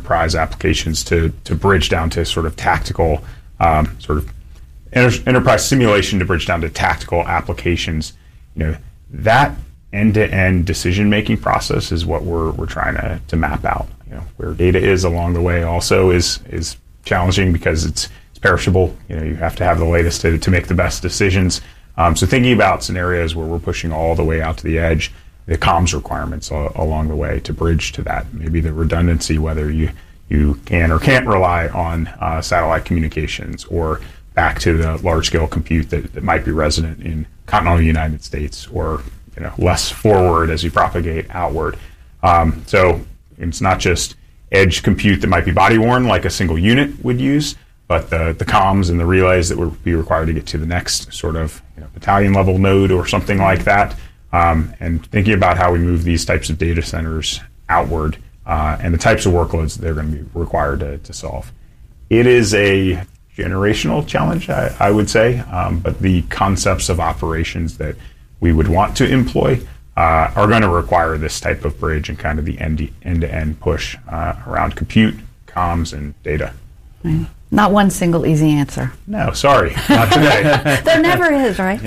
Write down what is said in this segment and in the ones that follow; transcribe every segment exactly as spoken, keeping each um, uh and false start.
enterprise applications to to bridge down to sort of tactical, um, sort of enter- enterprise simulation to bridge down to tactical applications. You know, that end-to-end decision-making process is what we're we're trying to to map out. You know, where data is along the way also is is challenging because it's it's perishable. You know, you have to have the latest to to make the best decisions. Um, so thinking about scenarios where we're pushing all the way out to the edge, the comms requirements uh, along the way to bridge to that, maybe the redundancy, whether you you can or can't rely on uh, satellite communications, or back to the large-scale compute that, that might be resident in continental United States, or you know less forward as you propagate outward. Um, so it's not just edge compute that might be body-worn like a single unit would use, but the, the comms and the relays that would be required to get to the next sort of you know, battalion-level node or something like that. Um, and thinking about how we move these types of data centers outward uh, and the types of workloads that they're going to be required to, to solve. It is a generational challenge, I, I would say, um, but the concepts of operations that we would want to employ uh, are going to require this type of bridge and kind of the end, end-to-end push uh, around compute, comms, and data. Right. Not one single easy answer. No, sorry, not today. There never is, right?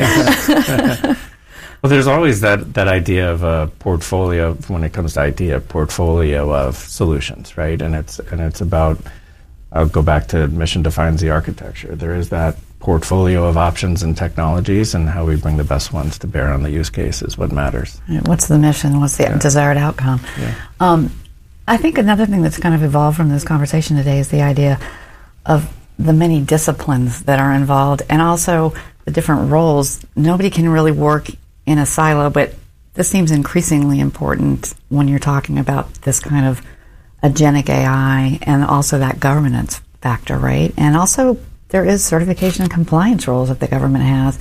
Well, there's always that, that idea of a portfolio when it comes to I T, a portfolio of solutions, right? And it's and it's about, I'll go back to mission defines the architecture. There is that portfolio of options and technologies, and how we bring the best ones to bear on the use case is what matters. What's the mission? What's the yeah. desired outcome? Yeah. Um, I think another thing that's kind of evolved from this conversation today is the idea of the many disciplines that are involved, and also the different roles. Nobody can really work in a silo, but this seems increasingly important when you're talking about this kind of agentic A I and also that governance factor, right? And also there is certification and compliance roles that the government has.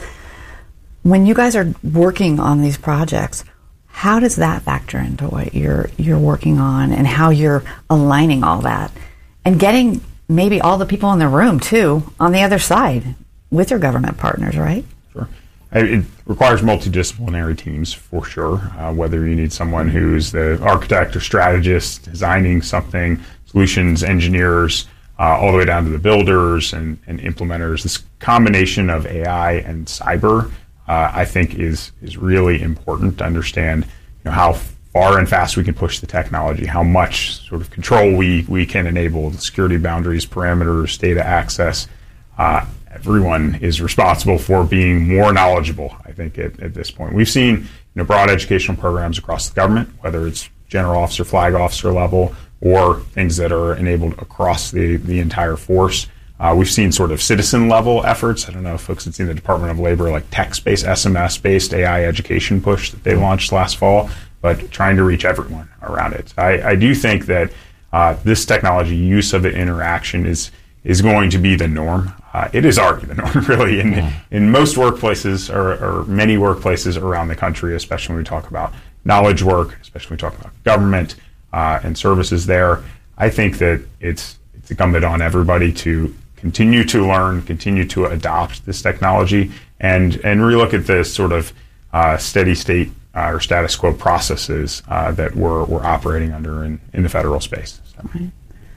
When you guys are working on these projects, how does that factor into what you're you're working on and how you're aligning all that and getting maybe all the people in the room too on the other side with your government partners, right? Sure. It requires multidisciplinary teams for sure, uh, whether you need someone who's the architect or strategist designing something, solutions engineers, uh, all the way down to the builders and, and implementers. This combination of A I and cyber, uh, I think, is is really important to understand you know, how far and fast we can push the technology, how much sort of control we, we can enable, the security boundaries, parameters, data access. Uh, everyone is responsible for being more knowledgeable, I think, at, at this point. We've seen you know, broad educational programs across the government, whether it's general officer, flag officer level, or things that are enabled across the, the entire force. Uh, we've seen sort of citizen level efforts. I don't know if folks have seen the Department of Labor, like text-based, S M S-based A I education push that they launched last fall, but trying to reach everyone around it. I, I do think that uh, this technology, use of it, interaction is is going to be the norm. Uh, it is already the norm, really, in yeah. in most workplaces or, or many workplaces around the country, especially when we talk about knowledge work, especially when we talk about government uh, and services there. I think that it's it's incumbent on everybody to continue to learn, continue to adopt this technology, and and relook at the sort of uh, steady state uh, or status quo processes uh, that we're we're operating under in, in the federal space. So. Right.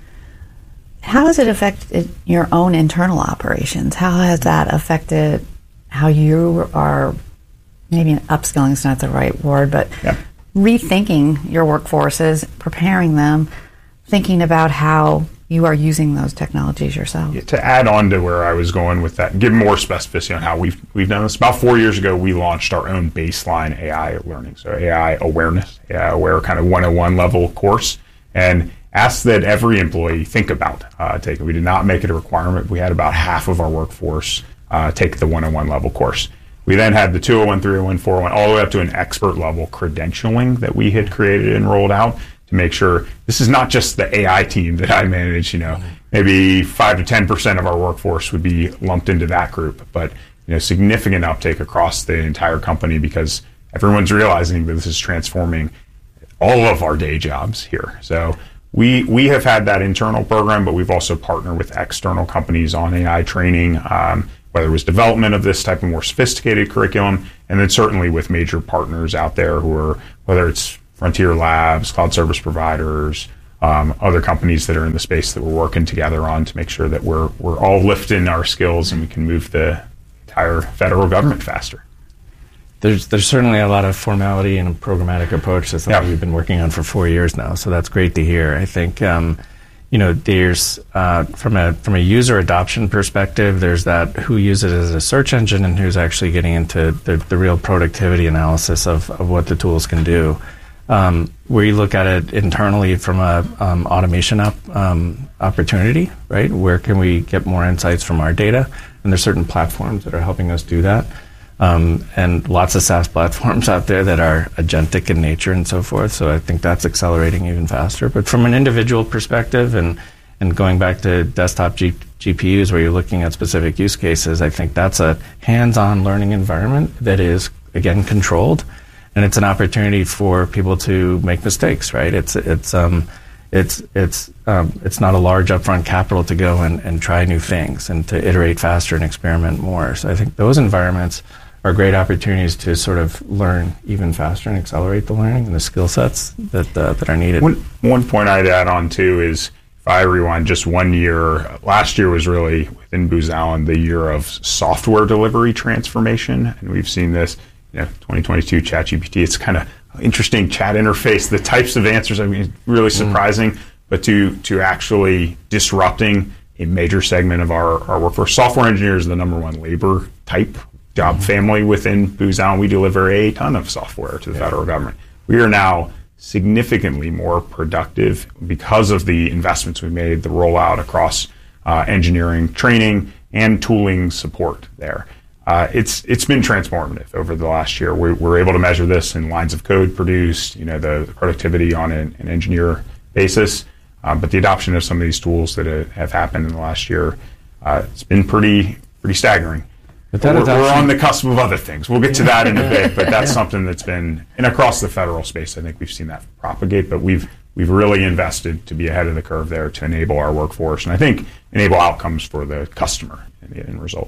How has it affected your own internal operations? How has that affected how you are, maybe upskilling is not the right word, but yeah. rethinking your workforces, preparing them, thinking about how you are using those technologies yourself? Yeah, to add on to where I was going with that, give more specificity on how we've we've done this. About four years ago, we launched our own baseline A I learning, so A I awareness, A I aware kind of one oh one level course, and asked that every employee think about uh, taking. We did not make it a requirement. We had about half of our workforce uh, take the one oh one level course. We then had the two oh one, three oh one, four oh one, all the way up to an expert level credentialing that we had created and rolled out to make sure this is not just the A I team that I manage. You know, maybe five to ten percent of our workforce would be lumped into that group, but you know, significant uptake across the entire company because everyone's realizing that this is transforming all of our day jobs here. So. We we have had that internal program, but we've also partnered with external companies on A I training, um, whether it was development of this type of more sophisticated curriculum, and then certainly with major partners out there who are, whether it's Frontier Labs, cloud service providers, um, other companies that are in the space that we're working together on to make sure that we're we're all lifting our skills and we can move the entire federal government faster. There's there's certainly a lot of formality and a programmatic approach. That's something Yeah. we've been working on for four years now, so that's great to hear. I think um, you know there's uh, from a from a user adoption perspective, there's that who uses it as a search engine and who's actually getting into the, the real productivity analysis of, of what the tools can do. Um, we look at it internally from a um, automation up, um, opportunity, right? Where can we get more insights from our data? And there's certain platforms that are helping us do that. Um, and lots of SaaS platforms out there that are agentic in nature and so forth. So I think that's accelerating even faster. But from an individual perspective and, and going back to desktop G- GPUs where you're looking at specific use cases, I think that's a hands-on learning environment that is, again, controlled. And it's an opportunity for people to make mistakes, right? It's it's um, it's it's um, it's not a large upfront capital to go and, and try new things and to iterate faster and experiment more. So I think those environments are great opportunities to sort of learn even faster and accelerate the learning and the skill sets that uh, that are needed. One, one point I'd add on too is if I rewind just one year, last year was really within Booz Allen the year of software delivery transformation, and we've seen this. You know, twenty twenty-two ChatGPT. It's kind of interesting chat interface. The types of answers, I mean, really surprising. Mm. But to to actually disrupting a major segment of our, our workforce. Software engineers is the number one labor type job mm. family within Booz Allen. We deliver a ton of software to the yeah. federal government. We are now significantly more productive because of the investments we made, the rollout across uh, engineering, training, and tooling support there. Uh, it's it's been transformative over the last year. We, we're able to measure this in lines of code produced, you know, the, the productivity on an, an engineer basis. Uh, but the adoption of some of these tools that uh, have happened in the last year, uh, it's been pretty pretty staggering. But that we're, we're on the cusp of other things. We'll get to that in a bit. But that's something that's been, and across the federal space, I think we've seen that propagate. But we've we've really invested to be ahead of the curve there to enable our workforce, and I think enable outcomes for the customer in the end result.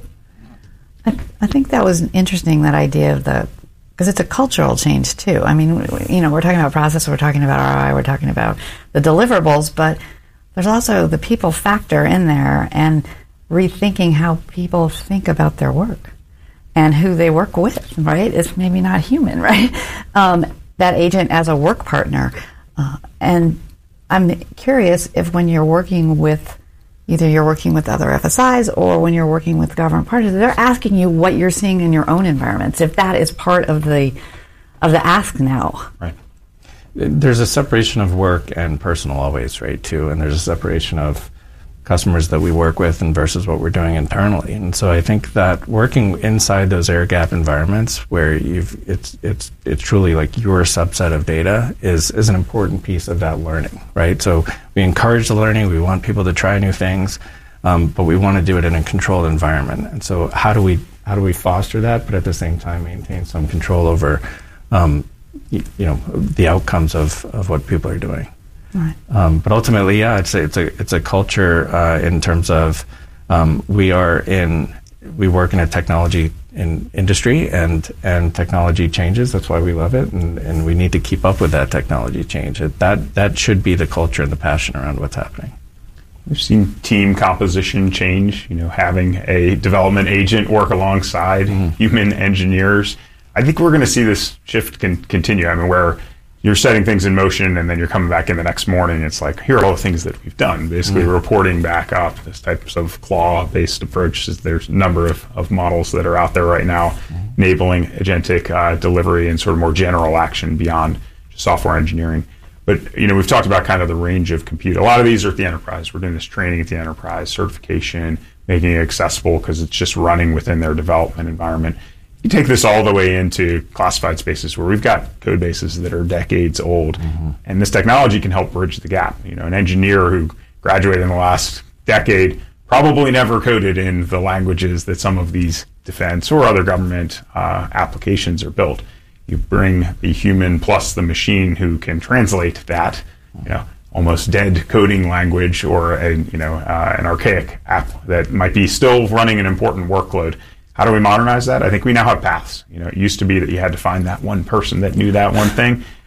I, I think that was interesting, that idea of the, because it's a cultural change too. I mean, you know, we're talking about process, we're talking about R O I, we're talking about the deliverables, but there's also the people factor in there and rethinking how people think about their work and who they work with, right? It's maybe not human, right? Um, that agent as a work partner. Uh, and I'm curious if when you're working with either you're working with other F S Is or when you're working with government partners, they're asking you what you're seeing in your own environments, if that is part of the of the ask now. Right. There's a separation of work and personal always, right, too, and there's a separation of customers that we work with and versus what we're doing internally. And so I think that working inside those air gap environments where you've it's it's it's truly like your subset of data is is an important piece of that learning, right? So we encourage the learning, we want people to try new things, um, but we want to do it in a controlled environment. And so how do we how do we foster that, but at the same time maintain some control over um, you, you know the outcomes of, of what people are doing. Right. Um, but ultimately, yeah, it's a, it's a it's a culture uh, in terms of um, we are in we work in a technology in industry and and technology changes. That's why we love it, and, and we need to keep up with that technology change. It, that that should be the culture and the passion around what's happening. We've seen team composition change. You know, having a development agent work alongside mm-hmm. human engineers. I think we're going to see this shift con- continue. I mean, where you're setting things in motion and then you're coming back in the next morning. It's like, here are all the things that we've done. Basically mm-hmm. reporting back up this types of claw-based approaches. There's a number of, of models that are out there right now mm-hmm. enabling agentic uh, delivery and sort of more general action beyond software engineering. But, you know, we've talked about kind of the range of compute. A lot of these are at the enterprise. We're doing this training at the enterprise, certification, making it accessible because it's just running within their development environment. You take this all the way into classified spaces where we've got code bases that are decades old, mm-hmm. and this technology can help bridge the gap. You know, an engineer who graduated in the last decade probably never coded in the languages that some of these defense or other government uh, applications are built. You bring the human plus the machine who can translate that, you know, almost dead coding language or a, you know, uh, an archaic app that might be still running an important workload. How do we modernize that? I think we now have paths. You know, it used to be that you had to find that one person that knew that one thing.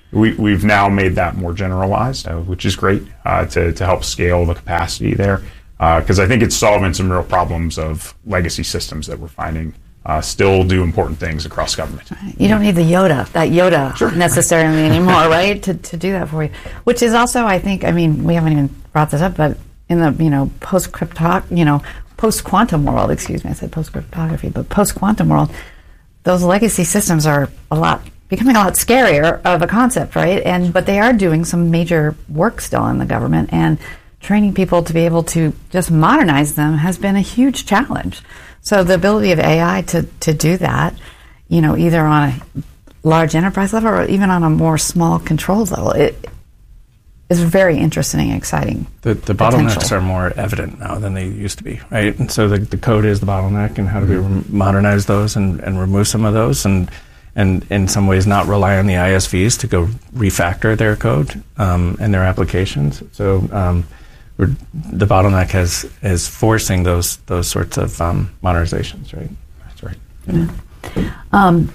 we, we've now made that more generalized, uh, which is great uh, to, to help scale the capacity there. Because uh, I think it's solving some real problems of legacy systems that we're finding uh, still do important things across government. You don't need the Yoda, that Yoda sure. necessarily anymore, right? To to do that for you, which is also, I think, I mean, we haven't even brought this up, but in the you know post crypto, you know post quantum world, excuse me, I said post cryptography, but post quantum world, those legacy systems are a lot becoming a lot scarier of a concept, right? And but they are doing some major work still in the government, and training people to be able to just modernize them has been a huge challenge. So the ability of A I to, to do that, you know, either on a large enterprise level or even on a more small controls level, it is very interesting and exciting. The, the bottlenecks are more evident now than they used to be, right? And so the, the code is the bottleneck, and how do we re- modernize those and, and remove some of those, and and in some ways not rely on the I S Vs to go refactor their code um, and their applications. So um, we're, the bottleneck has is forcing those those sorts of um, modernizations, right? That's right. Yeah. Um,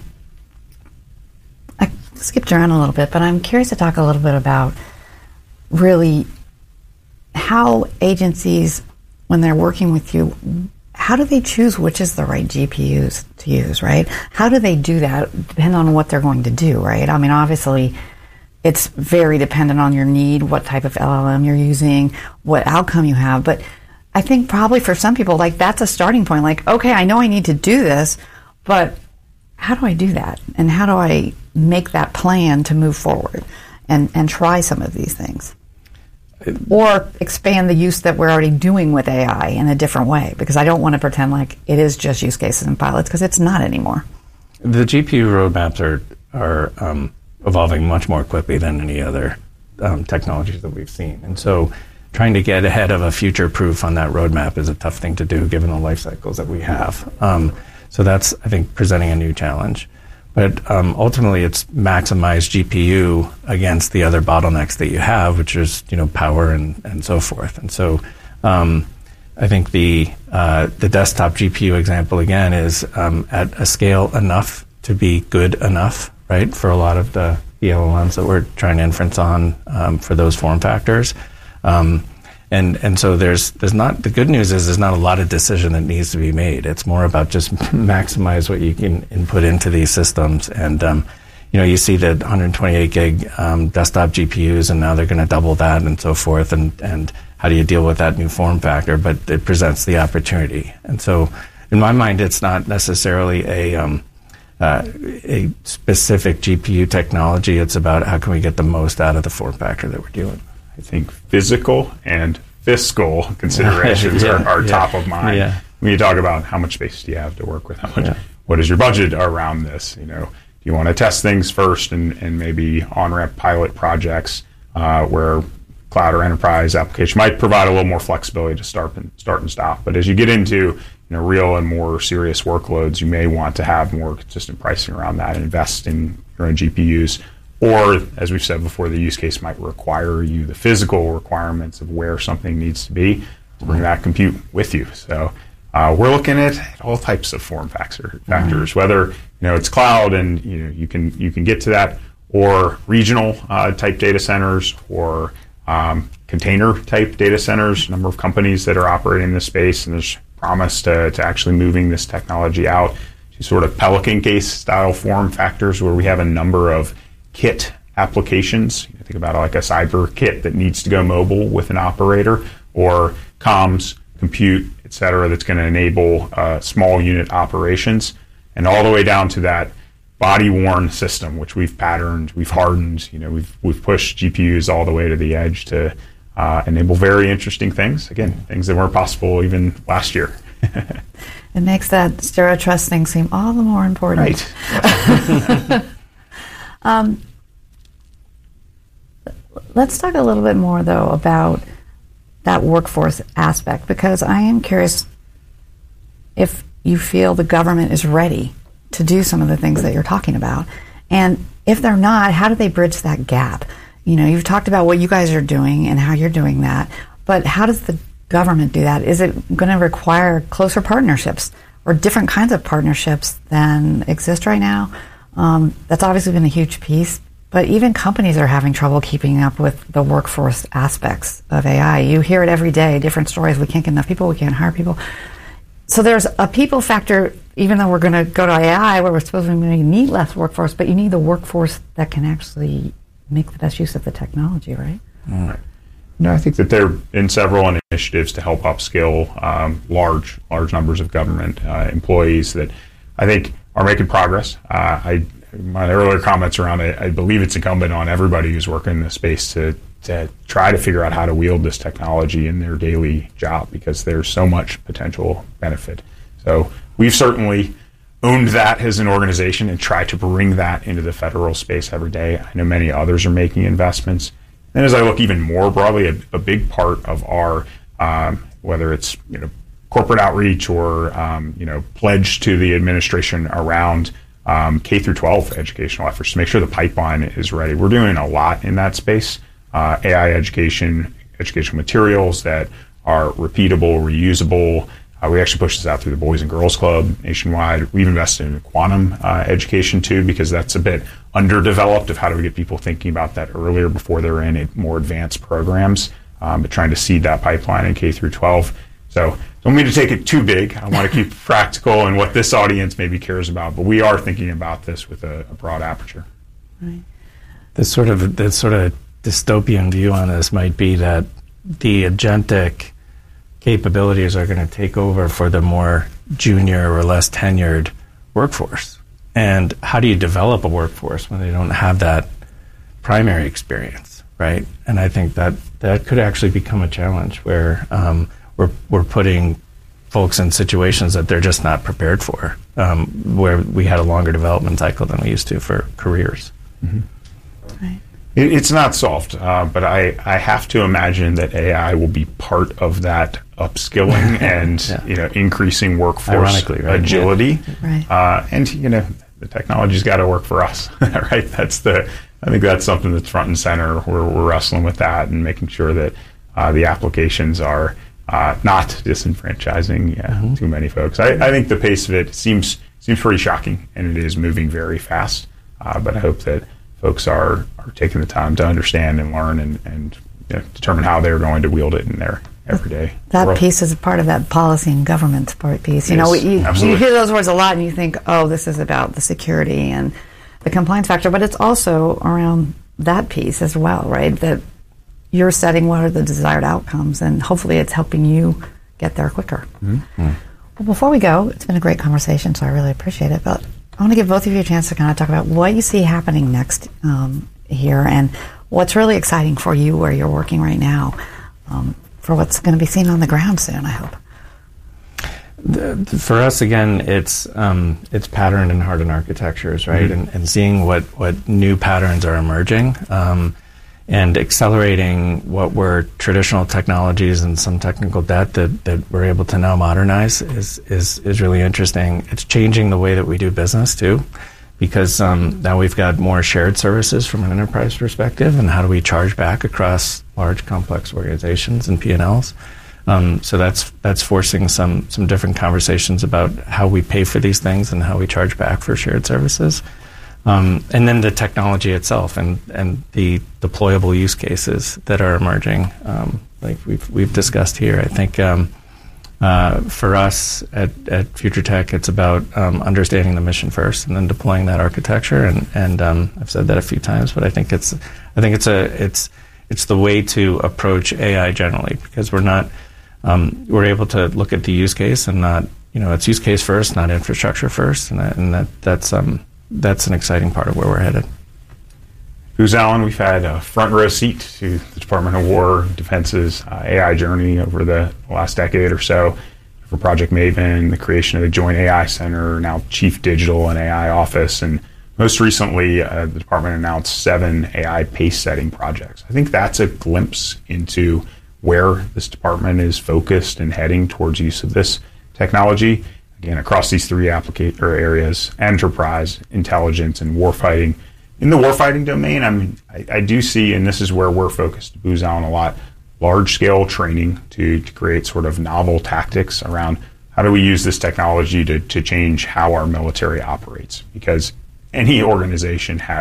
I skipped around a little bit, but I'm curious to talk a little bit about really how agencies, when they're working with you, how do they choose which is the right G P Us to use, right? How do they do that? Depend on what they're going to do, right? I mean, obviously, it's very dependent on your need, what type of L L M you're using, what outcome you have. But I think probably for some people, like, that's a starting point. Like, okay, I know I need to do this, but how do I do that? And how do I make that plan to move forward and, and try some of these things? Or expand the use that we're already doing with A I in a different way, because I don't want to pretend like it is just use cases and pilots, because it's not anymore. The G P U roadmaps are are um, evolving much more quickly than any other um, technologies that we've seen, and so trying to get ahead of a future proof on that roadmap is a tough thing to do given the life cycles that we have. Um, so that's, I think, presenting a new challenge. But um, ultimately, it's maximize G P U against the other bottlenecks that you have, which is, you know, power and, and so forth. And so, um, I think the uh, the desktop G P U example again is um, at a scale enough to be good enough, right, for a lot of the, the L L Ms that we're trying to inference on um, for those form factors. Um, And and so there's there's not the good news is there's not a lot of decision that needs to be made. It's more about just maximize what you can input into these systems. And um, you know, you see the one hundred twenty-eight gig um, desktop G P Us, and now they're going to double that and so forth. And and how do you deal with that new form factor? But it presents the opportunity. And so, in my mind, it's not necessarily a um, uh, a specific G P U technology. It's about how can we get the most out of the form factor that we're dealing with. I think physical and fiscal considerations yeah, are, are yeah, top of mind yeah. when you talk about how much space do you have to work with, how much, yeah. what is your budget around this? You know, do you want to test things first and, and maybe on-ramp pilot projects uh, where cloud or enterprise application might provide a little more flexibility to start and start and stop. But as you get into, you know, real and more serious workloads, you may want to have more consistent pricing around that and invest in your own G P Us. Or, as we've said before, the use case might require you the physical requirements of where something needs to be to bring that compute with you. So uh, we're looking at all types of form factor, factors, mm-hmm. whether you know it's cloud and you know you can you can get to that, or regional uh, type data centers, or um, container type data centers. A number of companies that are operating in this space, and there's promise to to actually moving this technology out to sort of Pelican case style form factors, where we have a number of kit applications. You think about it like a cyber kit that needs to go mobile with an operator, or comms, compute, et cetera, that's going to enable uh, small unit operations, and all the way down to that body-worn system, which we've patterned, we've hardened. You know, we've we've pushed G P Us all the way to the edge to uh, enable very interesting things. Again, things that weren't possible even last year. It makes that zero trust thing seem all the more important. Right. Yes. Um, let's talk a little bit more, though, about that workforce aspect, because I am curious if you feel the government is ready to do some of the things that you're talking about. And if they're not, how do they bridge that gap? You know, you've talked about what you guys are doing and how you're doing that, but how does the government do that? Is it going to require closer partnerships or different kinds of partnerships than exist right now? Um, that's obviously been a huge piece, But even companies are having trouble keeping up with the workforce aspects of A I. You hear it every day, different stories. We can't get enough people. We can't hire people. So there's a people factor, even though we're going to go to A I, where we're supposed to need less workforce, but you need the workforce that can actually make the best use of the technology, right? Right. No, I think that there have been several initiatives to help upskill um, large, large numbers of government uh, employees that I think are making progress. Uh, I My earlier comments around it, I believe it's incumbent on everybody who's working in this space to, to try to figure out how to wield this technology in their daily job, because there's so much potential benefit. So we've certainly owned that as an organization and tried to bring that into the federal space every day. I know many others are making investments. And as I look even more broadly, a, a big part of our, um, whether it's you know corporate outreach or um, you know pledge to the administration around Um, K through twelve educational efforts to make sure the pipeline is ready. We're doing a lot in that space. Uh, A I education, educational materials that are repeatable, reusable. Uh, we actually push this out through the Boys and Girls Club nationwide. We've invested in quantum uh, education too, because that's a bit underdeveloped of how do we get people thinking about that earlier before they're in a more advanced programs, um, but trying to seed that pipeline in K through twelve. So don't mean to take it too big. I want to keep practical in what this audience maybe cares about, but we are thinking about this with a, a broad aperture. Right. The sort of the sort of dystopian view on this might be that the agentic capabilities are going to take over for the more junior or less tenured workforce. And how do you develop a workforce when they don't have that primary experience, right? And I think that that could actually become a challenge where um, we're we're putting folks in situations that they're just not prepared for, um, where we had a longer development cycle than we used to for careers. Mm-hmm. Right. It, it's not solved, uh, but I, I have to imagine that A I will be part of that upskilling and yeah. you know increasing workforce Ironically, right? agility. Yeah. Right. Uh, and you know the technology's got to work for us, right? That's the I think that's something that's front and center. We're we're wrestling with that and making sure that uh, the applications are uh, not disenfranchising yeah, mm-hmm. too many folks. I, I think the pace of it seems seems pretty shocking, and it is moving very fast. Uh, but I hope that folks are, are taking the time to understand and learn and, and you know, determine how they're going to wield it in their everyday That world. piece is part of that policy and government part piece. You Yes, know, you, absolutely. you hear those words a lot and you think, oh, this is about the security and the compliance factor, but it's also around that piece as well, right? That you're setting what are the desired outcomes, and hopefully it's helping you get there quicker. Mm-hmm. Well, before we go, it's been a great conversation, so I really appreciate it, but I want to give both of you a chance to kind of talk about what you see happening next um, here and what's really exciting for you where you're working right now um, for what's going to be seen on the ground soon, I hope. The, the, for us, again, it's um, it's patterned and hardened architectures, right? Mm-hmm. And, and seeing what, what new patterns are emerging um, and accelerating what were traditional technologies and some technical debt that, that we're able to now modernize is, is, is really interesting. It's changing the way that we do business, too, because um, now we've got more shared services from an enterprise perspective, and how do we charge back across large, complex organizations and P and Ls? Um, so that's that's forcing some some different conversations about how we pay for these things and how we charge back for shared services. Um, and then the technology itself and, and the deployable use cases that are emerging, um, like we've we've discussed here. I think um, uh, for us at, at Future Tech, it's about um, understanding the mission first and then deploying that architecture. And and um, I've said that a few times, but I think it's I think it's a it's it's the way to approach A I generally, because we're not um, we're able to look at the use case and not you know it's use case first, not infrastructure first, and that, and that that's um. That's an exciting part of where we're headed. Booz Allen, we've had a front row seat to the Department of War Defense's uh, A I journey over the last decade or so. For Project Maven, the creation of the Joint A I Center, now Chief Digital and A I Office, and most recently, uh, the department announced seven A I pace-setting projects. I think that's a glimpse into where this department is focused and heading towards use of this technology. Again, across these three applica- or areas, enterprise, intelligence, and warfighting. In the warfighting domain, I mean, I, I do see, and this is where we're focused, Booz Allen, a lot, large-scale training to, to create sort of novel tactics around how do we use this technology to, to change how our military operates. Because any organization has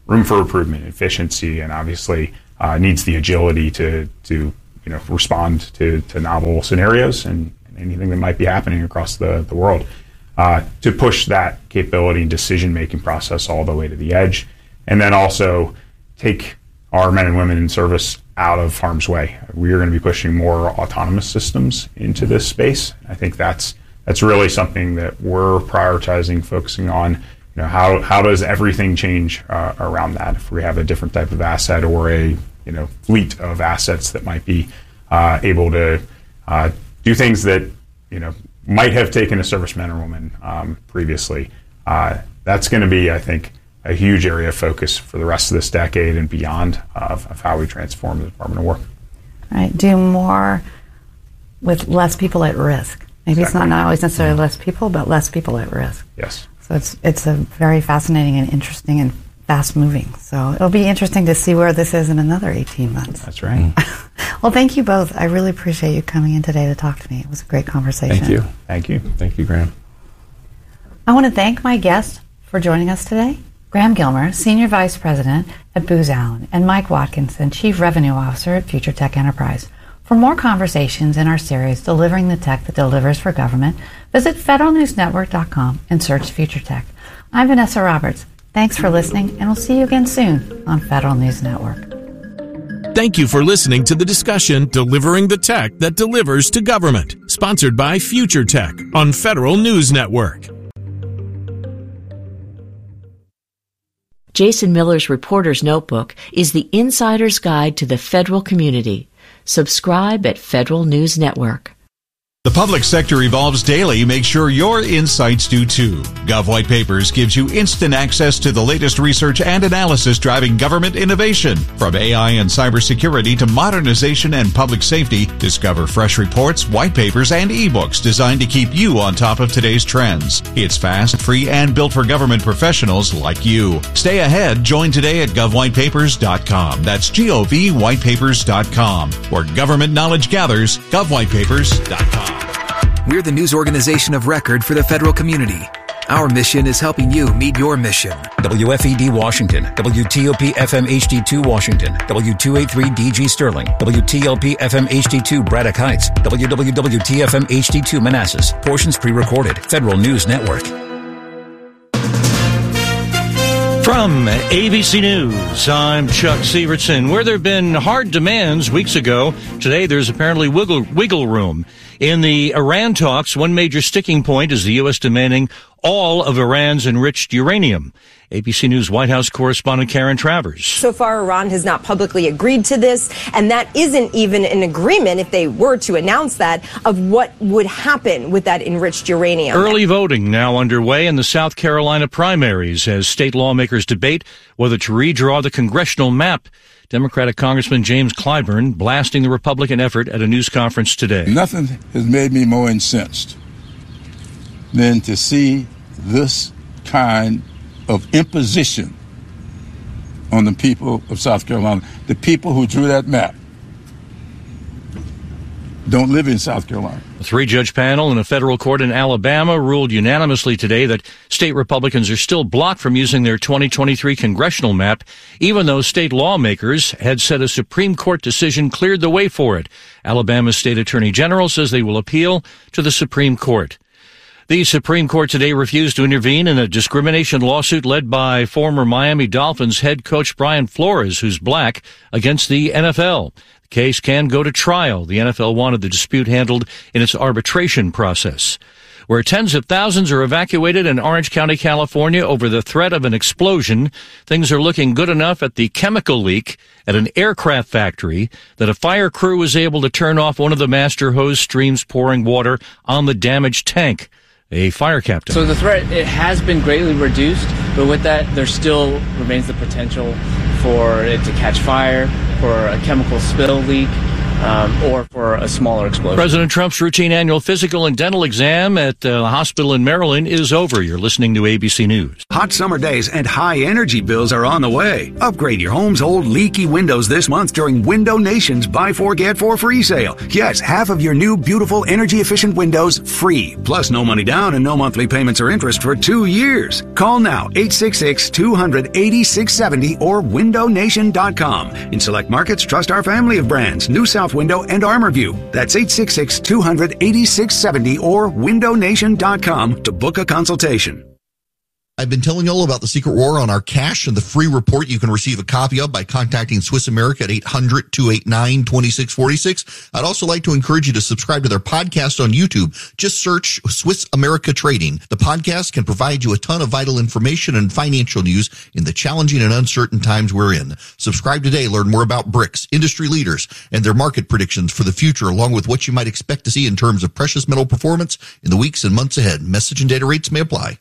room for improvement, efficiency, and obviously uh, needs the agility to to you know respond to, to novel scenarios and anything that might be happening across the, the world. Uh, to push that capability and decision-making process all the way to the edge, and then also take our men and women in service out of harm's way. We are going to be pushing more autonomous systems into this space. I think that's that's really something that we're prioritizing, focusing on. You know, how how does everything change uh, around that? If we have a different type of asset or a you know fleet of assets that might be uh, able to uh, do things that you know. might have taken a serviceman or woman um, previously. Uh, that's going to be, I think, a huge area of focus for the rest of this decade and beyond of, of how we transform the Department of War. Right. Do more with less people at risk. Maybe exactly. It's not, not always necessarily less people, but less people at risk. Yes. So it's it's a very fascinating and interesting and fast-moving. So it'll be interesting to see where this is in another eighteen months. That's right. Well, thank you both. I really appreciate you coming in today to talk to me. It was a great conversation. Thank you. Thank you. Thank you, Graham. I want to thank my guests for joining us today. Graham Gilmer, Senior Vice President at Booz Allen, and Mike Watkinson, Chief Revenue Officer at Future Tech Enterprise. For more conversations in our series, Delivering the Tech That Delivers for Government, visit federal news network dot com and search Future Tech. I'm Vanessa Roberts. Thanks for listening, and we'll see you again soon on Federal News Network. Thank you for listening to the discussion Delivering the Tech That Delivers to Government, sponsored by Future Tech on Federal News Network. Jason Miller's Reporter's Notebook is the insider's guide to the federal community. Subscribe at Federal News Network. The public sector evolves daily. Make sure your insights do too. Gov White Papers gives you instant access to the latest research and analysis driving government innovation. From A I and cybersecurity to modernization and public safety, discover fresh reports, white papers, and ebooks designed to keep you on top of today's trends. It's fast, free, and built for government professionals like you. Stay ahead. Join today at gov white papers dot com. That's G O V white papers dot com. Where government knowledge gathers, gov white papers dot com. We're the news organization of record for the federal community. Our mission is helping you meet your mission. W F E D Washington, W T O P F M H D two Washington, W two eighty-three D G Sterling, W T L P F M H D two Braddock Heights, W W W T F M H D two Manassas. Portions pre-recorded. Federal News Network. From A B C News, I'm Chuck Severson. Where there have been hard demands weeks ago, today there's apparently wiggle, wiggle room. In the Iran talks, one major sticking point is the U S demanding all of Iran's enriched uranium. A B C News White House correspondent Karen Travers. So far, Iran has not publicly agreed to this, and that isn't even an agreement, if they were to announce that, of what would happen with that enriched uranium. Early voting now underway in the South Carolina primaries as state lawmakers debate whether to redraw the congressional map. Democratic Congressman James Clyburn blasting the Republican effort at a news conference today. Nothing has made me more incensed than to see this kind of imposition on the people of South Carolina. The people who drew that map don't live in South Carolina. A three-judge panel in a federal court in Alabama ruled unanimously today that state Republicans are still blocked from using their twenty twenty-three congressional map, even though state lawmakers had said a Supreme Court decision cleared the way for it. Alabama's state attorney general says they will appeal to the Supreme Court. The Supreme Court today refused to intervene in a discrimination lawsuit led by former Miami Dolphins head coach Brian Flores, who's black, against the N F L. The case can go to trial. The N F L wanted the dispute handled in its arbitration process. Where tens of thousands are evacuated in Orange County, California over the threat of an explosion, things are looking good enough at the chemical leak at an aircraft factory that a fire crew was able to turn off one of the master hose streams pouring water on the damaged tank. A fire captain. So the threat, it has been greatly reduced, but with that, there still remains the potential for it to catch fire, for a chemical spill leak. um, or for a smaller explosion. President Trump's routine annual physical and dental exam at the hospital in Maryland is over. You're listening to A B C News. Hot summer days and high energy bills are on the way. Upgrade your home's old leaky windows this month during Window Nation's Buy Four Get Four free sale. Yes, half of your new beautiful energy efficient windows free. Plus no money down and no monthly payments or interest for two years. Call now eight six six, two hundred, eighty-six seventy or window nation dot com. In select markets, trust our family of brands, New South Window and ArmorView. That's eight six six, two hundred, eighty-six seventy or window nation dot com to book a consultation. I've been telling you all about the Secret War on our cash and the free report you can receive a copy of by contacting Swiss America at eight hundred, two eight nine, two six four six. I'd also like to encourage you to subscribe to their podcast on YouTube. Just search Swiss America Trading. The podcast can provide you a ton of vital information and financial news in the challenging and uncertain times we're in. Subscribe today. Learn more about BRICS, industry leaders, and their market predictions for the future, along with what you might expect to see in terms of precious metal performance in the weeks and months ahead. Message and data rates may apply.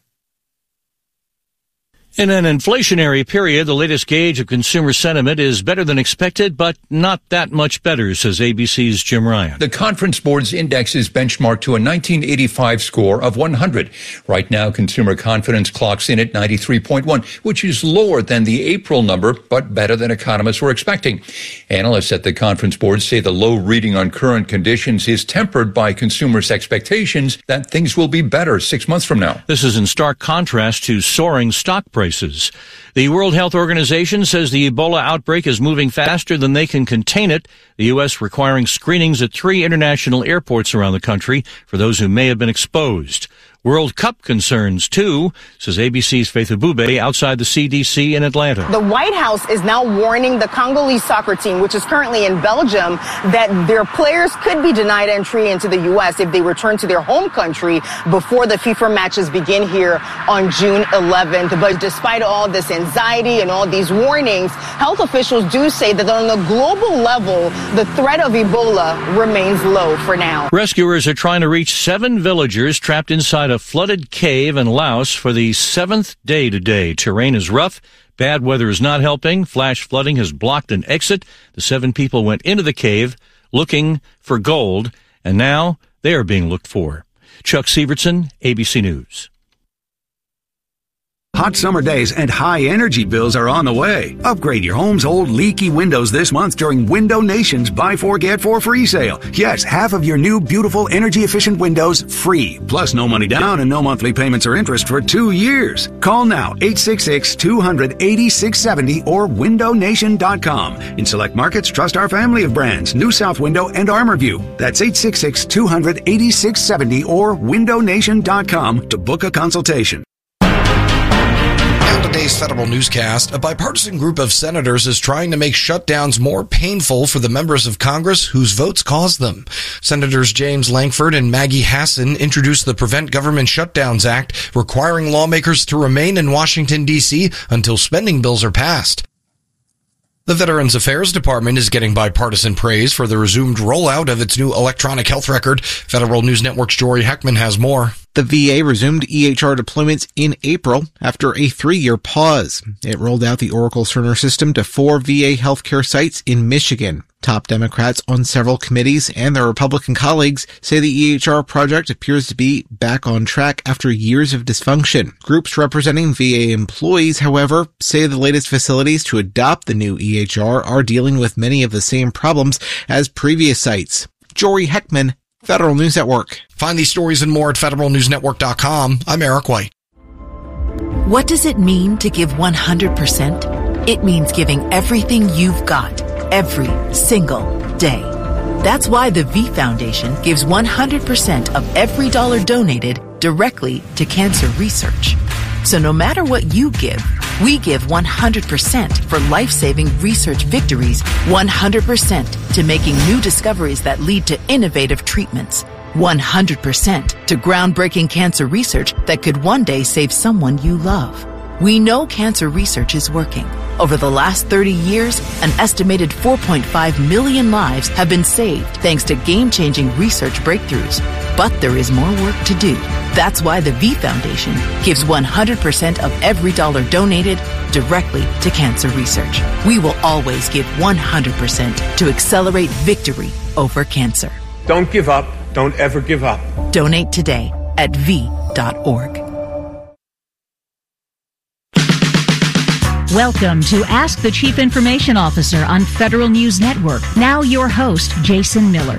In an inflationary period, the latest gauge of consumer sentiment is better than expected, but not that much better, says A B C's Jim Ryan. The Conference Board's index is benchmarked to a nineteen eighty-five score of one hundred. Right now, consumer confidence clocks in at ninety-three point one, which is lower than the April number, but better than economists were expecting. Analysts at the Conference Board say the low reading on current conditions is tempered by consumers' expectations that things will be better six months from now. This is in stark contrast to soaring stock prices. The World Health Organization says the Ebola outbreak is moving faster than they can contain it, the U S requiring screenings at three international airports around the country for those who may have been exposed. World Cup concerns, too, says A B C's Faith Abube outside the C D C in Atlanta. The White House is now warning the Congolese soccer team, which is currently in Belgium, that their players could be denied entry into the U S if they return to their home country before the FIFA matches begin here on June eleventh. But despite all this anxiety and all these warnings, health officials do say that on the global level, the threat of Ebola remains low for now. Rescuers are trying to reach seven villagers trapped inside a flooded cave in Laos for the seventh day today. Terrain is rough. Bad weather is not helping. Flash flooding has blocked an exit. The seven people went into the cave looking for gold, and now they are being looked for. Chuck Sievertson, A B C News. Hot summer days and high energy bills are on the way. Upgrade your home's old leaky windows this month during Window Nation's Buy Four Get Four free sale. Yes, half of your new beautiful energy efficient windows free. Plus no money down and no monthly payments or interest for two years. Call now eight six six, two hundred, eighty-six seventy or window nation dot com. In select markets, trust our family of brands, New South Window and ArmorView. That's eight six six, two hundred, eighty-six seventy or window nation dot com to book a consultation. Today's Federal Newscast, a bipartisan group of senators is trying to make shutdowns more painful for the members of Congress whose votes caused them. Senators James Lankford and Maggie Hassan introduced the Prevent Government Shutdowns Act, requiring lawmakers to remain in Washington, D C until spending bills are passed. The Veterans Affairs Department is getting bipartisan praise for the resumed rollout of its new electronic health record. Federal News Network's Jory Heckman has more. The V A resumed E H R deployments in April after a three-year pause. It rolled out the Oracle Cerner system to four V A healthcare sites in Michigan. Top Democrats on several committees and their Republican colleagues say the E H R project appears to be back on track after years of dysfunction. Groups representing V A employees, however, say the latest facilities to adopt the new E H R are dealing with many of the same problems as previous sites. Jory Heckman, Federal News Network. Find these stories and more at federal news network dot com. I'm Eric White. What does it mean to give one hundred percent? It means giving everything you've got, every single day. That's why the V Foundation gives one hundred percent of every dollar donated directly to cancer research. So no matter what you give, we give one hundred percent for life-saving research victories, one hundred percent to making new discoveries that lead to innovative treatments, one hundred percent to groundbreaking cancer research that could one day save someone you love, We know cancer research is working. Over the last thirty years, an estimated four point five million lives have been saved thanks to game-changing research breakthroughs. But there is more work to do. That's why the V Foundation gives one hundred percent of every dollar donated directly to cancer research. We will always give one hundred percent to accelerate victory over cancer. Don't give up. Don't ever give up. Donate today at v dot org. Welcome to Ask the Chief Information Officer on Federal News Network. Now your host, Jason Miller.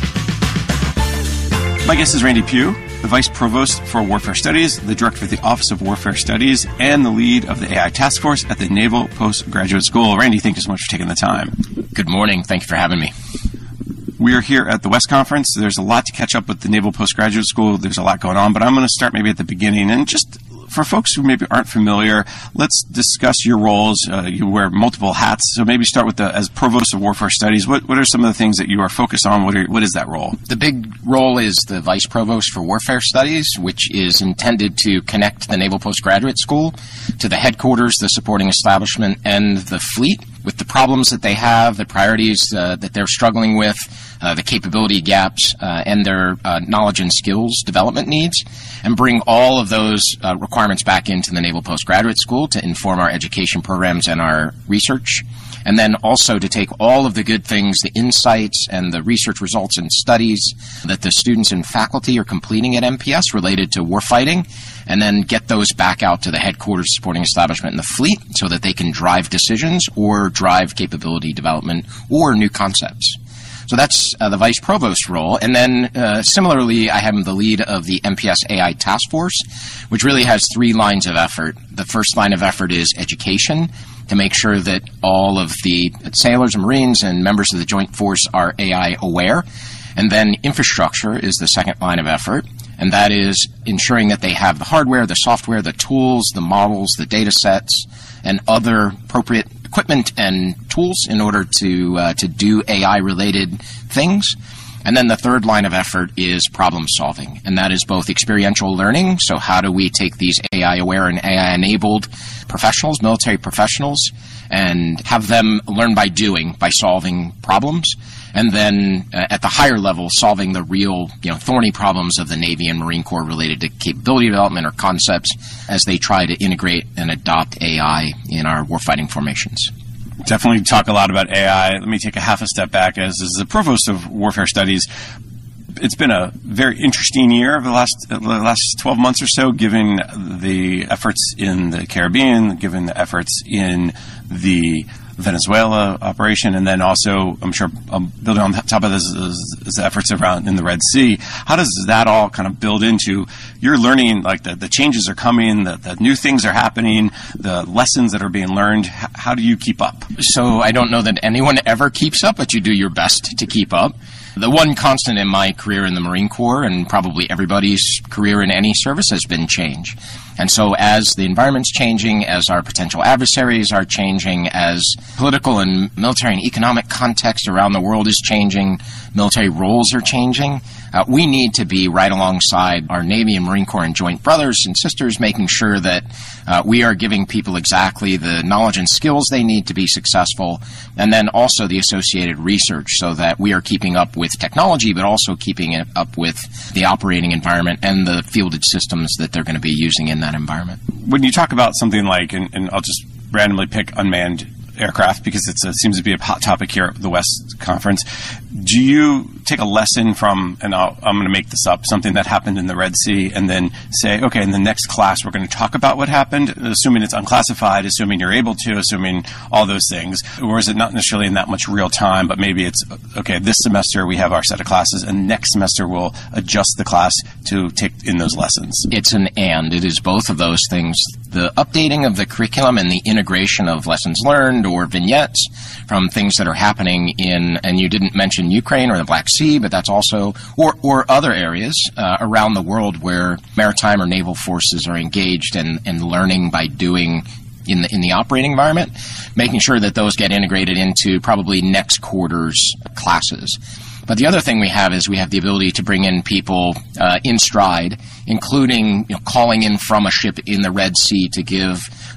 My guest is Randy Pugh, the Vice Provost for Warfare Studies, the Director of the Office of Warfare Studies, and the lead of the A I Task Force at the Naval Postgraduate School. Randy, thank you so much for taking the time. Good morning. Thank you for having me. We are here at the West Conference. There's a lot to catch up with the Naval Postgraduate School. There's a lot going on, but I'm going to start maybe at the beginning. And just for folks who maybe aren't familiar, let's discuss your roles. Uh, you wear multiple hats, so maybe start with the as Provost of Warfare Studies. What what are some of the things that you are focused on? What are, what is that role? The big role is the Vice Provost for Warfare Studies, which is intended to connect the Naval Postgraduate School to the headquarters, the supporting establishment, and the fleet with the problems that they have, the priorities uh, that they're struggling with, uh, the capability gaps, uh, and their uh, knowledge and skills development needs, and bring all of those uh, requirements back into the Naval Postgraduate School to inform our education programs and our research. And then also to take all of the good things, the insights and the research results and studies that the students and faculty are completing at M P S related to warfighting, and then get those back out to the headquarters, supporting establishment, and the fleet so that they can drive decisions or drive capability development or new concepts. So that's uh, the Vice Provost role. And then uh, similarly, I am the lead of the M P S A I Task Force, which really has three lines of effort. The first line of effort is education, to make sure that all of the sailors and Marines and members of the Joint Force are A I aware. And then infrastructure is the second line of effort, and that is ensuring that they have the hardware, the software, the tools, the models, the data sets, and other appropriate equipment and tools in order to uh, to do A I-related things. And then the third line of effort is problem solving, and that is both experiential learning, so how do we take these A I-aware and A I-enabled professionals, military professionals, and have them learn by doing, by solving problems, and then uh, at the higher level, solving the real, you know, thorny problems of the Navy and Marine Corps related to capability development or concepts as they try to integrate and adopt A I in our warfighting formations. Definitely talk a lot about A I. Let me take a half a step back. As, as the Provost of Warfare Studies, it's been a very interesting year of the last uh, the last twelve months or so, given the efforts in the Caribbean, given the efforts in the Venezuela operation, and then also, I'm sure, um, building on top of this is, is the efforts around in the Red Sea. How does that all kind of build into your learning, like the, the changes are coming, the, the new things are happening, the lessons that are being learned? H- how do you keep up? So I don't know that anyone ever keeps up, but you do your best to keep up. The one constant in my career in the Marine Corps, and probably everybody's career in any service, has been change. And so as the environment's changing, as our potential adversaries are changing, as political and military and economic context around the world is changing, military roles are changing, uh, we need to be right alongside our Navy and Marine Corps and joint brothers and sisters, making sure that uh, we are giving people exactly the knowledge and skills they need to be successful, and then also the associated research so that we are keeping up with technology, but also keeping it up with the operating environment and the fielded systems that they're going to be using in that environment. When you talk about something like, and, and I'll just randomly pick unmanned aircraft because it's a, seems to be a hot topic here at the West Conference, do you take a lesson from, and I'll, I'm going to make this up, something that happened in the Red Sea, and then say, okay, in the next class we're going to talk about what happened, assuming it's unclassified, assuming you're able to, assuming all those things? Or is it not necessarily in that much real time, but maybe it's, okay, this semester we have our set of classes, and next semester we'll adjust the class to take in those lessons? It's an and. It is both of those things. The updating of the curriculum and the integration of lessons learned or vignettes from things that are happening in, and you didn't mention Ukraine or the Black Sea, but that's also, or, or other areas uh, around the world where maritime or naval forces are engaged and, and learning by doing in the, in the operating environment, making sure that those get integrated into probably next quarter's classes. But the other thing we have is we have the ability to bring in people uh, in stride, including, you know, calling in from a ship in the Red Sea to give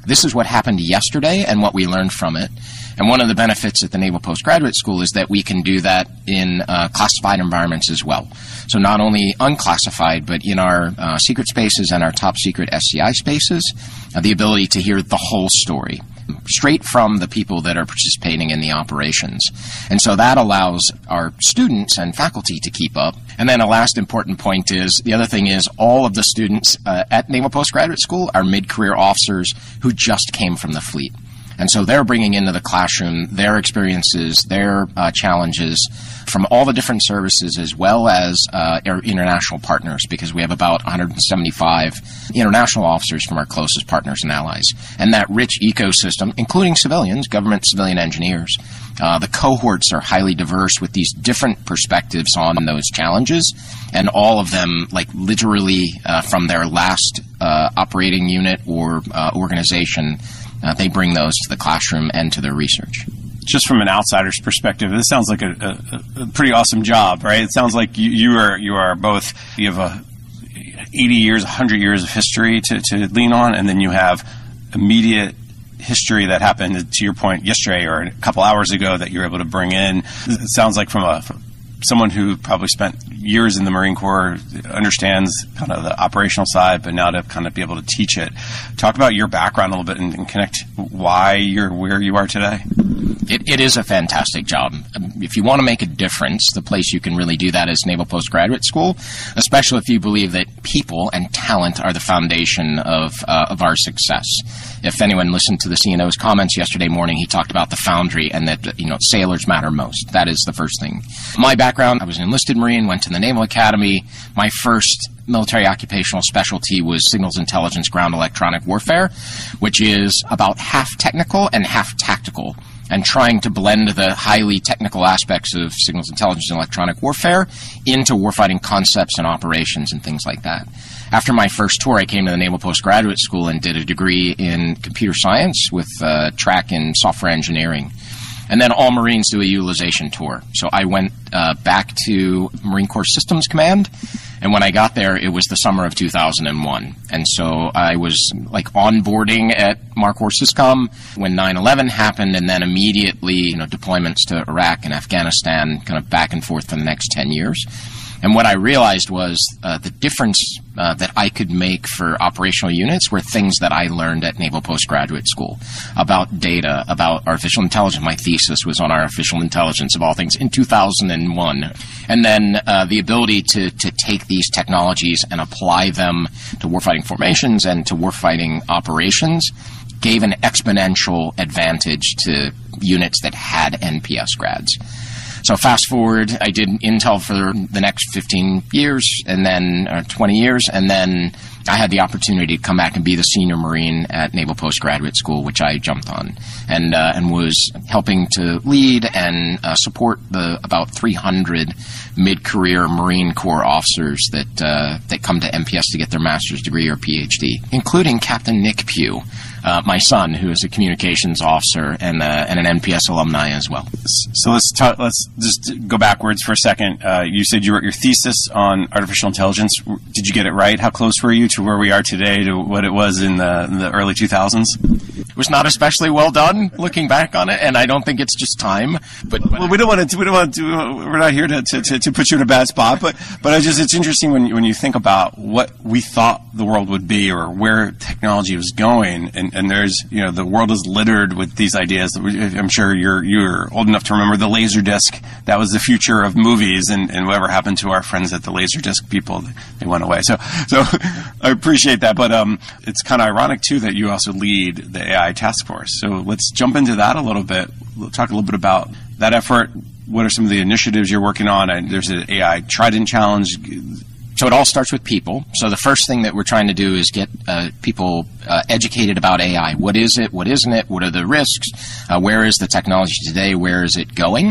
this is what happened yesterday and what we learned from it. And one of the benefits at the Naval Postgraduate School is that we can do that in uh, classified environments as well. So not only unclassified, but in our uh, secret spaces and our top secret S C I spaces, uh, the ability to hear the whole story straight from the people that are participating in the operations. And so that allows our students and faculty to keep up. And then a last important point is, the other thing is all of the students uh, at Naval Postgraduate School are mid-career officers who just came from the fleet. And so they're bringing into the classroom their experiences, their uh, challenges from all the different services, as well as uh, our international partners, because we have about one hundred seventy-five international officers from our closest partners and allies. And that rich ecosystem, including civilians, government civilian engineers, uh, the cohorts are highly diverse with these different perspectives on those challenges, and all of them, like literally uh, from their last uh, operating unit or uh, organization, Uh, they bring those to the classroom and to their research. Just from an outsider's perspective, this sounds like a, a, a pretty awesome job, right? It sounds like you, you are you are both, you have a eighty years, one hundred years of history to, to lean on, and then you have immediate history that happened, to your point, yesterday or a couple hours ago that you're able to bring in. It sounds like from a from someone who probably spent years in the Marine Corps, understands kind of the operational side, but now to kind of be able to teach it. Talk about your background a little bit and, and connect why you're where you are today. It, it is a fantastic job. If you want to make a difference, the place you can really do that is Naval Postgraduate School, especially if you believe that people and talent are the foundation of uh, of our success. If anyone listened to the C N O's comments yesterday morning, he talked about the foundry and that, you know, sailors matter most. That is the first thing. My background, I was an enlisted Marine, went to the Naval Academy. My first military occupational specialty was signals intelligence ground electronic warfare, which is about half technical and half tactical, and trying to blend the highly technical aspects of signals intelligence and electronic warfare into warfighting concepts and operations and things like that. After my first tour, I came to the Naval Postgraduate School and did a degree in computer science with a track in software engineering. And then all Marines do a utilization tour. So I went uh, back to Marine Corps Systems Command, and when I got there, it was the summer of two thousand one. And so I was like onboarding at MARCOR Syscom when nine eleven happened, and then immediately, you know, deployments to Iraq and Afghanistan, kind of back and forth for the next ten years. And what I realized was uh, the difference uh, that I could make for operational units were things that I learned at Naval Postgraduate School about data, about artificial intelligence. My thesis was on artificial intelligence, of all things, in two thousand one. And then uh, the ability to, to take these technologies and apply them to warfighting formations and to warfighting operations gave an exponential advantage to units that had N P S grads. So fast forward, I did Intel for the next fifteen years, and then uh, twenty years, and then I had the opportunity to come back and be the senior Marine at Naval Postgraduate School, which I jumped on, and uh, and was helping to lead and uh, support the about three hundred mid-career Marine Corps officers that uh, that come to N P S to get their master's degree or P H D, including Captain Nick Pugh, uh, my son, who is a communications officer and uh, and an N P S alumni as well. So let's talk, let's just go backwards for a second. Uh, you said you wrote your thesis on artificial intelligence. Did you get it right? How close were you to where we are today to what it was in the, in the early two thousands? It was not especially well done, looking back on it, and I don't think it's just time. But, but well, we don't want to. We don't want to. We're not here to, to, to, to put you in a bad spot. But but I just it's interesting when when you think about what we thought the world would be or where technology was going, and, and there's you know the world is littered with these ideas. I'm sure you're you're old enough to remember the Laserdisc. That was the future of movies, and, and whatever happened to our friends at the Laserdisc people, they went away. So so I appreciate that, but um, it's kind of ironic too that you also lead the A I task force. So let's jump into that a little bit. We'll talk a little bit about that effort. What are some of the initiatives you're working on? And there's an A I Trident Challenge. So it all starts with people. So the first thing that we're trying to do is get uh, people uh, educated about A I. What is it? What isn't it? What are the risks? Uh, where is the technology today? Where is it going?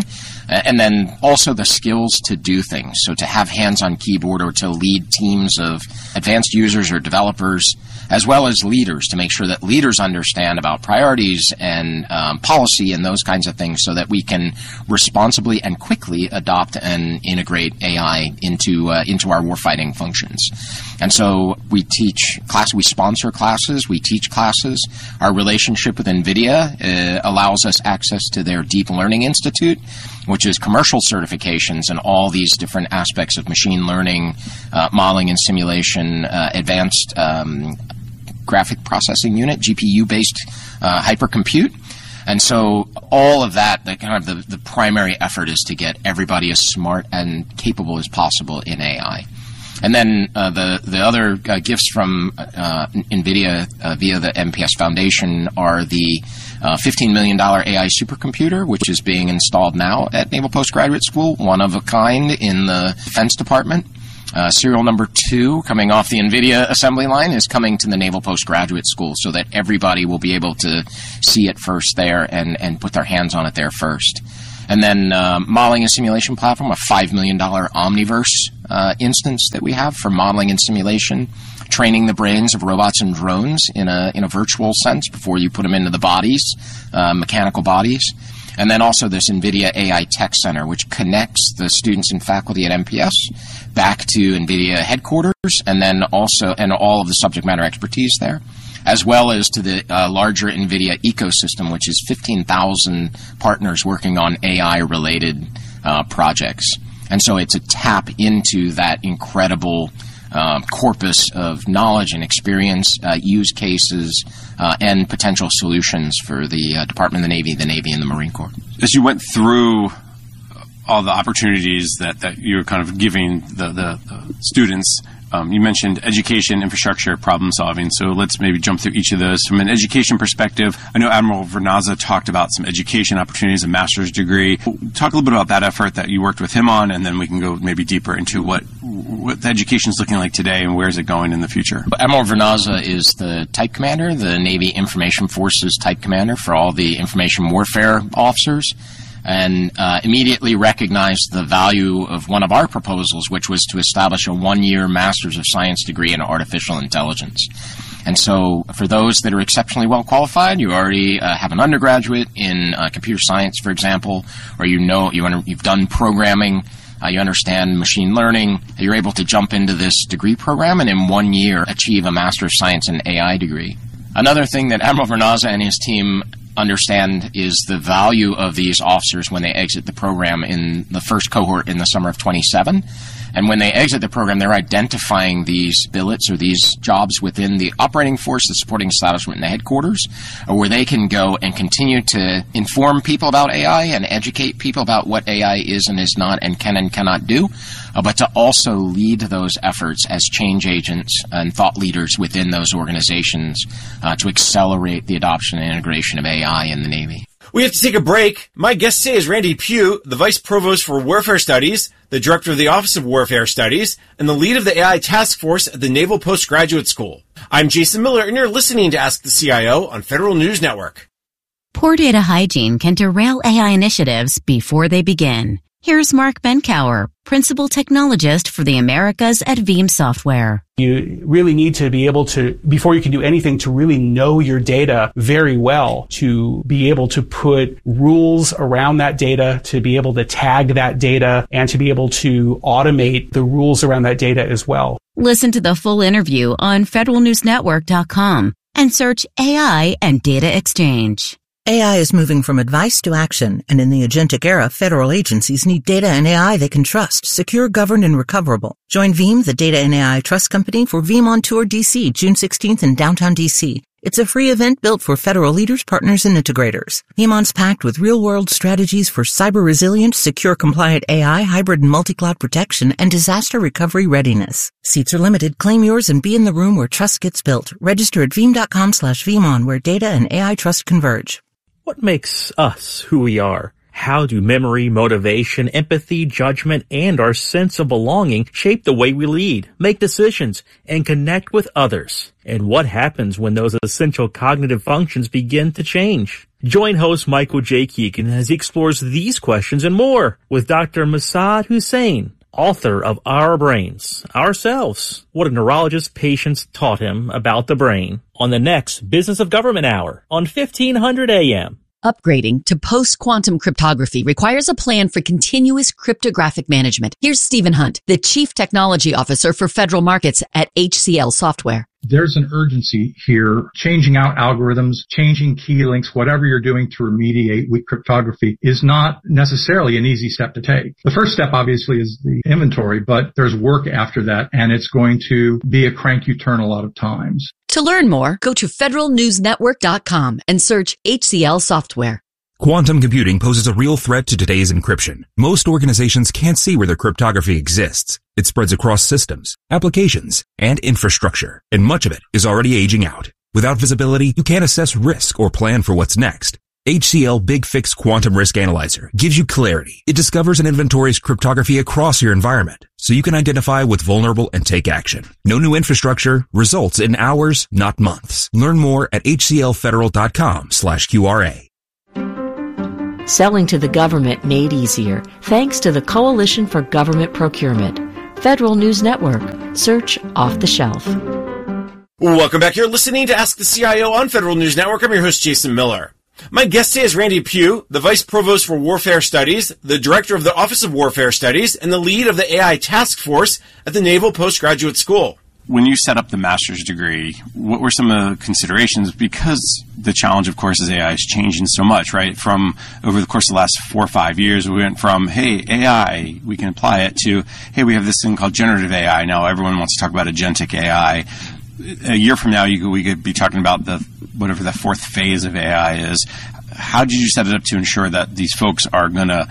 And then also the skills to do things. So to have hands on keyboard or to lead teams of advanced users or developers, as well as leaders, to make sure that leaders understand about priorities and um, policy and those kinds of things so that we can responsibly and quickly adopt and integrate A I into uh, into our warfighting functions. And so we teach class, we sponsor classes, we teach classes. Our relationship with NVIDIA uh, allows us access to their Deep Learning Institute, which is commercial certifications in all these different aspects of machine learning, uh, modeling and simulation, uh, advanced um, graphic processing unit, G P U-based uh, hypercompute. And so all of that, the kind of the, the primary effort is to get everybody as smart and capable as possible in A I. And then uh, the the other uh, gifts from uh, NVIDIA uh, via the M P S Foundation are the uh, fifteen million dollars A I supercomputer, which is being installed now at Naval Postgraduate School, one of a kind in the Defense Department. Uh, serial number two, coming off the NVIDIA assembly line, is coming to the Naval Postgraduate School so that everybody will be able to see it first there and, and put their hands on it there first. And then uh, modeling and simulation platform, a five million dollars Omniverse uh, instance that we have for modeling and simulation, training the brains of robots and drones in a in a virtual sense before you put them into the bodies, uh, mechanical bodies. And then also this NVIDIA A I Tech Center, which connects the students and faculty at M P S back to NVIDIA headquarters, and then also and all of the subject matter expertise there, as well as to the uh, larger NVIDIA ecosystem, which is fifteen thousand partners working on A I-related uh, projects. And so it's a tap into that incredible uh, corpus of knowledge and experience, uh, use cases, uh, and potential solutions for the uh, Department of the Navy, the Navy, and the Marine Corps. As you went through all the opportunities that, that you're kind of giving the, the, the students, Um, you mentioned education, infrastructure, problem solving. So let's maybe jump through each of those. From an education perspective, I know Admiral Vernazza talked about some education opportunities, a master's degree. Talk a little bit about that effort that you worked with him on, and then we can go maybe deeper into what, what the education is looking like today and where is it going in the future. Admiral Vernazza is the type commander, the Navy Information Forces type commander for all the information warfare officers, and uh, immediately recognized the value of one of our proposals, which was to establish a one-year Master's of Science degree in Artificial Intelligence. And so for those that are exceptionally well qualified, you already uh, have an undergraduate in uh, computer science, for example, or you know you under, you've done programming, uh, you understand machine learning, you're able to jump into this degree program and in one year achieve a Master of Science in A I degree. Another thing that Admiral Vernazza and his team understand is the value of these officers when they exit the program in the first cohort in the summer of twenty-seven. And when they exit the program, they're identifying these billets or these jobs within the operating force, the supporting establishment, and the headquarters, where they can go and continue to inform people about A I and educate people about what A I is and is not and can and cannot do, uh, but to also lead those efforts as change agents and thought leaders within those organizations uh, to accelerate the adoption and integration of A I in the Navy. We have to take a break. My guest today is Randy Pugh, the Vice Provost for Warfare Studies, the Director of the Office of Warfare Studies, and the lead of the A I Task Force at the Naval Postgraduate School. I'm Jason Miller, and you're listening to Ask the C I O on Federal News Network. Poor data hygiene can derail A I initiatives before they begin. Here's Mark Benkower, Principal Technologist for the Americas at Veeam Software. You really need to be able to, before you can do anything, to really know your data very well, to be able to put rules around that data, to be able to tag that data, and to be able to automate the rules around that data as well. Listen to the full interview on federal news network dot com and search A I and Data Exchange. A I is moving from advice to action, and in the agentic era, federal agencies need data and A I they can trust, secure, governed, and recoverable. Join Veeam, the data and A I trust company, for Veeam on Tour D C, June sixteenth in downtown D C. It's a free event built for federal leaders, partners, and integrators. VeeamON's packed with real-world strategies for cyber-resilient, secure-compliant A I, hybrid and multi-cloud protection, and disaster recovery readiness. Seats are limited. Claim yours and be in the room where trust gets built. Register at veeam dot com slash veeamon, where data and A I trust converge. What makes us who we are? How do memory, motivation, empathy, judgment, and our sense of belonging shape the way we lead, make decisions, and connect with others? And what happens when those essential cognitive functions begin to change? Join host Michael J. Keegan as he explores these questions and more with Doctor Massad Hussein, author of Our Brains, Ourselves, what a neurologist's patients taught him about the brain, on the next Business of Government Hour on fifteen hundred A M. Upgrading to post-quantum cryptography requires a plan for continuous cryptographic management. Here's Stephen Hunt, the Chief Technology Officer for Federal Markets at H C L Software. There's an urgency here. Changing out algorithms, changing key links, whatever you're doing to remediate weak cryptography is not necessarily an easy step to take. The first step, obviously, is the inventory, but there's work after that, and it's going to be a crank you turn a lot of times. To learn more, go to federal news network dot com and search H C L Software. Quantum computing poses a real threat to today's encryption. Most organizations can't see where their cryptography exists. It spreads across systems, applications, and infrastructure, and much of it is already aging out. Without visibility, you can't assess risk or plan for what's next. H C L Big Fix Quantum Risk Analyzer gives you clarity. It discovers and inventories cryptography across your environment, so you can identify what's vulnerable and take action. No new infrastructure, results in hours, not months. Learn more at H C L federal dot com slash Q R A. Selling to the government made easier thanks to the Coalition for Government Procurement. Federal News Network. Search Off the Shelf. Welcome back. You're listening to Ask the C I O on Federal News Network. I'm your host, Jason Miller. My guest today is Randy Pugh, the Vice Provost for Warfare Studies, the Director of the Office of Warfare Studies, and the lead of the A I Task Force at the Naval Postgraduate School. When you set up the master's degree, what were some of the considerations? Because the challenge, of course, is A I is changing so much, right? From over the course of the last four or five years, we went from, hey, A I, we can apply it, to, hey, we have this thing called generative A I. Now everyone wants to talk about agentic A I. A year from now, you could, we could be talking about the whatever the fourth phase of A I is. How did you set it up to ensure that these folks are going to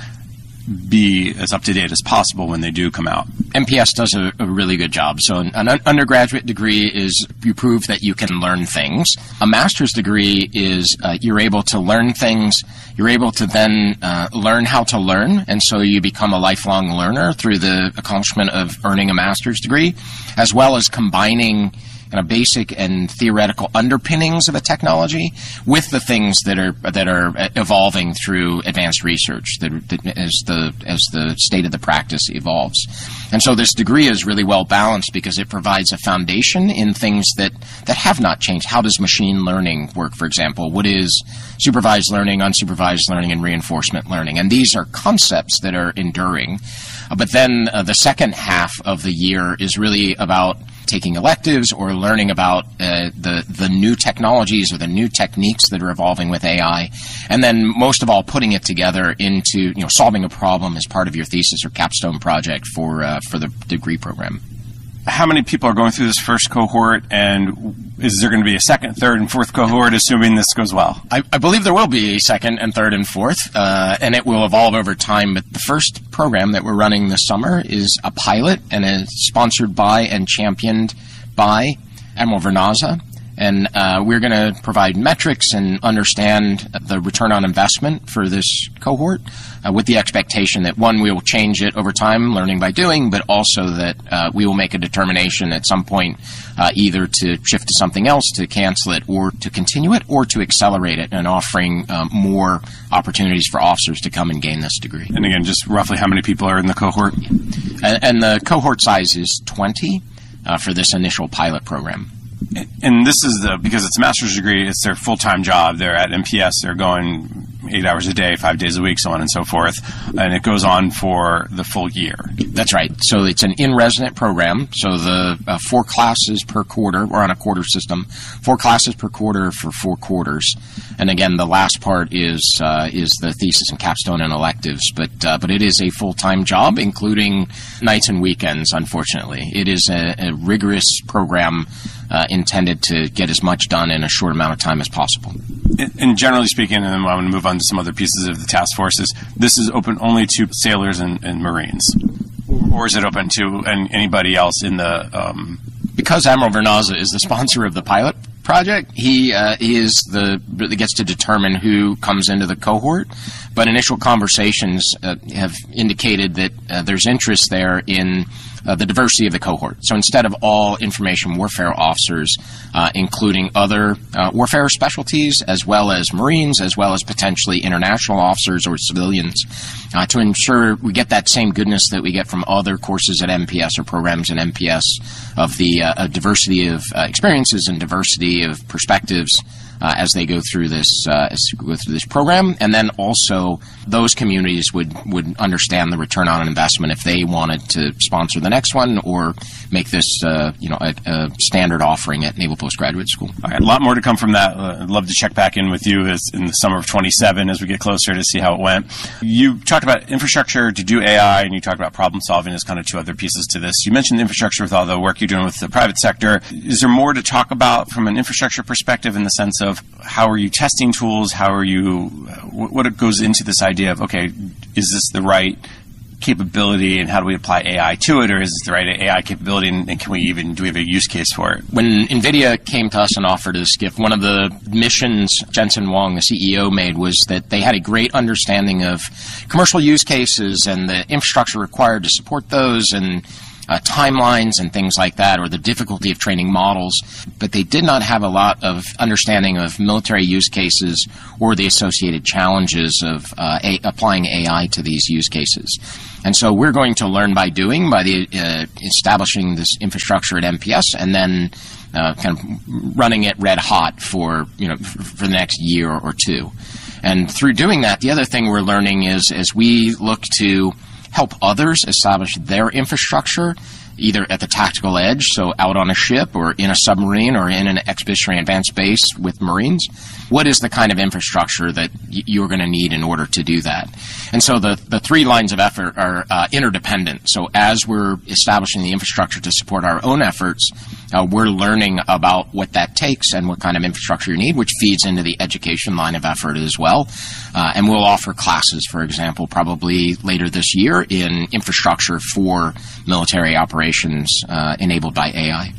be as up-to-date as possible when they do come out? N P S does a, a really good job. So an, an undergraduate degree is you prove that you can learn things. A master's degree is uh, you're able to learn things. You're able to then uh, learn how to learn, and so you become a lifelong learner through the accomplishment of earning a master's degree, as well as combining kind of basic and theoretical underpinnings of a technology with the things that are that are evolving through advanced research that, that as the as the state of the practice evolves. And so this degree is really well balanced because it provides a foundation in things that that have not changed. How does machine learning work, for example? What is supervised learning, unsupervised learning, and reinforcement learning? And these are concepts that are enduring. Uh, but then uh, the second half of the year is really about taking electives or learning about uh, the the new technologies or the new techniques that are evolving with A I, and then most of all putting it together into you know solving a problem as part of your thesis or capstone project for uh, for the degree program. How many people are going through this first cohort, and is there going to be a second, third, and fourth cohort, assuming this goes well? I, I believe there will be a second and third and fourth, uh, and it will evolve over time. But the first program that we're running this summer is a pilot, and it's sponsored by and championed by Admiral Vernaza. And uh, we're going to provide metrics and understand the return on investment for this cohort uh, with the expectation that, one, we will change it over time, learning by doing, but also that uh, we will make a determination at some point uh, either to shift to something else, to cancel it, or to continue it, or to accelerate it, and offering um, more opportunities for officers to come and gain this degree. And again, just roughly how many people are in the cohort? And, and the cohort size is twenty uh, for this initial pilot program. And this is the, because it's a master's degree, it's their full-time job. They're at N P S, they're going eight hours a day, five days a week, so on and so forth. And it goes on for the full year. That's right. So it's an in-resident program. So the uh, four classes per quarter, we're on a quarter system, four classes per quarter for four quarters. And again, the last part is uh, is the thesis and capstone and electives. But uh, but it is a full-time job, including nights and weekends, unfortunately. It is a, a rigorous program Uh, intended to get as much done in a short amount of time as possible. And, and generally speaking, and then I'm going to move on to some other pieces of the task forces, this is open only to sailors and, and Marines? Or is it open to an, anybody else in the... Um... Because Admiral Vernaza is the sponsor of the pilot project, he, uh, he is the really gets to determine who comes into the cohort. But initial conversations uh, have indicated that uh, there's interest there in uh, the diversity of the cohort. So instead of all information warfare officers, uh, including other uh, warfare specialties, as well as Marines, as well as potentially international officers or civilians, uh, to ensure we get that same goodness that we get from other courses at M P S or programs at M P S of the uh, diversity of uh, experiences and diversity of perspectives Uh, as they go through this uh, as they go through this program, and then also those communities would, would understand the return on investment if they wanted to sponsor the next one or make this uh, you know a, a standard offering at Naval Postgraduate School. All right, a lot more to come from that. Uh, I'd love to check back in with you as, in the summer of twenty-seven as we get closer to see how it went. You talked about infrastructure to do A I, and you talked about problem solving as kind of two other pieces to this. You mentioned infrastructure with all the work you're doing with the private sector. Is there more to talk about from an infrastructure perspective in the sense of how are you testing tools? How are you, what, what goes into this idea of, okay, is this the right capability and how do we apply A I to it, or is this the right A I capability and, and can we even, do we have a use case for it? When NVIDIA came to us and offered us Skiff, one of the missions Jensen Huang, the C E O, made was that they had a great understanding of commercial use cases and the infrastructure required to support those and Uh, timelines and things like that, or the difficulty of training models, but they did not have a lot of understanding of military use cases or the associated challenges of uh, a- applying A I to these use cases. And so we're going to learn by doing, by the uh, establishing this infrastructure at M P S, and then uh, kind of running it red hot for you know f- for the next year or two. And through doing that, the other thing we're learning is as we look to help others establish their infrastructure, either at the tactical edge, so out on a ship or in a submarine or in an expeditionary advanced base with Marines, what is the kind of infrastructure that y- you're going to need in order to do that? And so the, the three lines of effort are uh, interdependent. So as we're establishing the infrastructure to support our own efforts, uh, we're learning about what that takes and what kind of infrastructure you need, which feeds into the education line of effort as well. Uh, and we'll offer classes, for example, probably later this year in infrastructure for military operations uh, enabled by A I.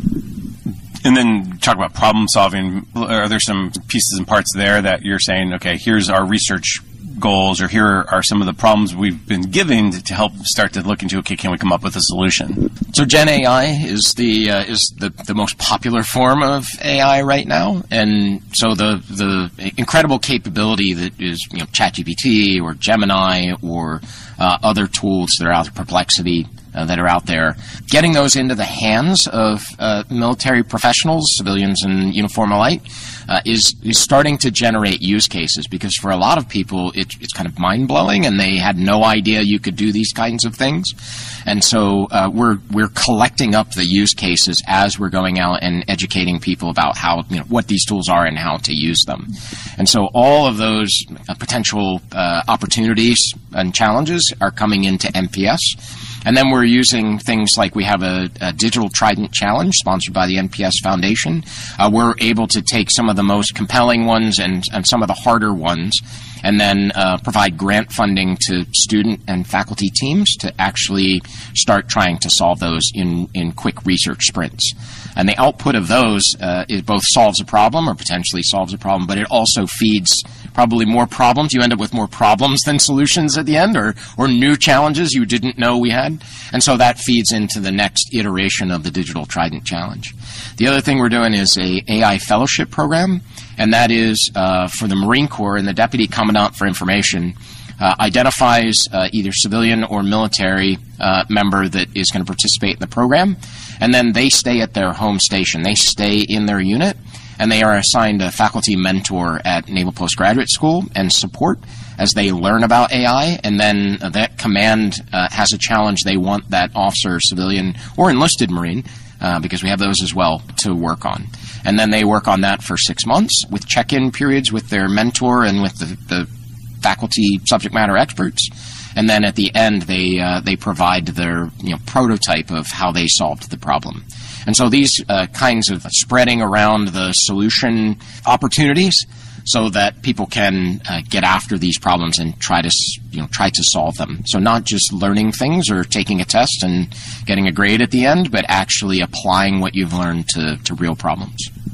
And then talk about problem solving. Are there some pieces and parts there that you're saying, okay, here's our research goals, or here are some of the problems we've been given to help start to look into, okay, can we come up with a solution? So Gen A I is the uh, is the, the most popular form of A I right now, and so the the incredible capability that is you know ChatGPT or Gemini or uh, other tools that are out there, Perplexity, Uh, that are out there, getting those into the hands of uh, military professionals, civilians and uniform alike, uh, is is starting to generate use cases, because for a lot of people it, it's kind of mind-blowing and they had no idea you could do these kinds of things. And so uh, we're we're collecting up the use cases as we're going out and educating people about how you know what these tools are and how to use them. And so all of those uh, potential uh, opportunities and challenges are coming into M P S. And then we're using things like we have a, a Digital Trident Challenge sponsored by the N P S Foundation. Uh, we're able to take some of the most compelling ones and, and some of the harder ones, and then uh, provide grant funding to student and faculty teams to actually start trying to solve those in, in quick research sprints. And the output of those uh, it both solves a problem or potentially solves a problem, but it also feeds probably more problems. You end up with more problems than solutions at the end, or, or new challenges you didn't know we had. And so that feeds into the next iteration of the Digital Trident Challenge. The other thing we're doing is a A I fellowship program, and that is uh, for the Marine Corps, and the Deputy Commandant for Information uh, identifies uh, either civilian or military uh, member that is going to participate in the program, and then they stay at their home station. They stay in their unit, and they are assigned a faculty mentor at Naval Postgraduate School and support as they learn about A I, and then uh, that command uh, has a challenge they want that officer, civilian, or enlisted Marine, uh, because we have those as well, to work on. And then they work on that for six months with check-in periods with their mentor and with the, the faculty subject matter experts. And then at the end, they uh, they provide their you know prototype of how they solved the problem. And so these uh, kinds of spreading around the solution opportunities so that people can uh, get after these problems and try to you know try to solve them. So not just learning things or taking a test and getting a grade at the end, but actually applying what you've learned to, to real problems.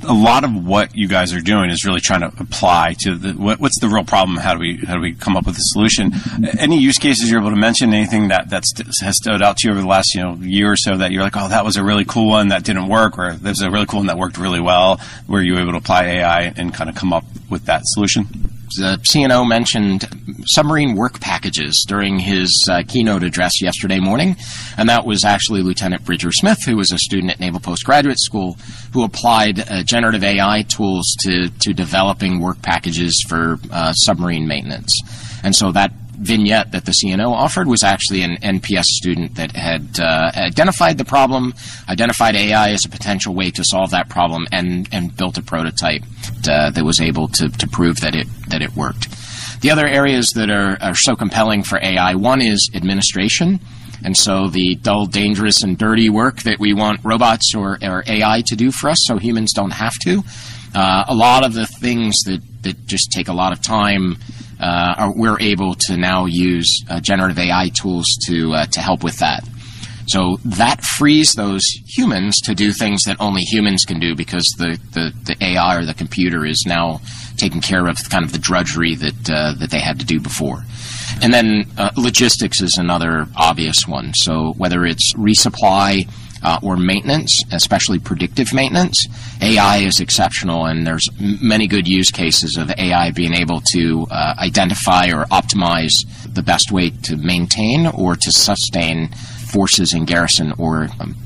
a lot of what you guys are doing is really trying to apply to the what, what's the real problem? How do we how do we come up with a solution? Any use cases you're able to mention? Anything that that's, has stood out to you over the last you know year or so that you're like, oh, that was a really cool one that didn't work, or there's a really cool one that worked really well? Were you able to apply A I and kind of come up with that solution? The C N O mentioned submarine work packages during his uh, keynote address yesterday morning, and that was actually Lieutenant Bridger Smith, who was a student at Naval Postgraduate School, who applied uh, generative A I tools to, to developing work packages for uh, submarine maintenance. And so that vignette that the C N O offered was actually an N P S student that had uh, identified the problem, identified A I as a potential way to solve that problem, and, and built a prototype uh, that was able to, to prove that it that it worked. The other areas that are, are so compelling for A I, one is administration. And so the dull, dangerous, and dirty work that we want robots or, or A I to do for us so humans don't have to. Uh, a lot of the things that, that just take a lot of time, uh, are, we're able to now use uh, generative A I tools to uh, to help with that. So that frees those humans to do things that only humans can do, because the, the, the A I or the computer is now taking care of kind of the drudgery that uh, that they had to do before. And then uh, logistics is another obvious one. So whether it's resupply uh, or maintenance, especially predictive maintenance, A I is exceptional, and there's m- many good use cases of A I being able to uh, identify or optimize the best way to maintain or to sustain forces in garrison or um,